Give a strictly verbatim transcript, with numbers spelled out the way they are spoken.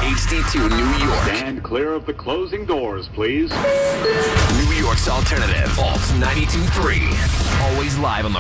H D two New York. Stand clear of the closing doors, please. New York's alternative. Alt ninety-two point three. Always live on the